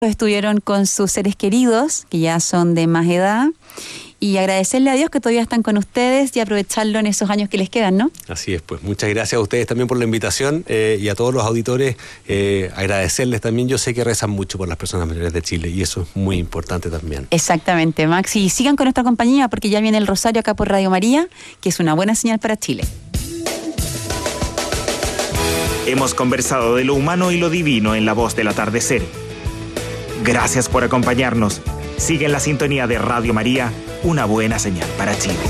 estuvieron con sus seres queridos, que ya son de más edad, y agradecerle a Dios que todavía están con ustedes y aprovecharlo en esos años que les quedan, ¿no? Así es, pues muchas gracias a ustedes también por la invitación y a todos los auditores, agradecerles también. Yo sé que rezan mucho por las personas mayores de Chile y eso es muy importante también. Exactamente, Max, y sigan con nuestra compañía porque ya viene el Rosario acá por Radio María, que es una buena señal para Chile. Hemos conversado de lo humano y lo divino en La Voz del Atardecer. Gracias por acompañarnos. Sigue en la sintonía de Radio María, una buena señal para Chile.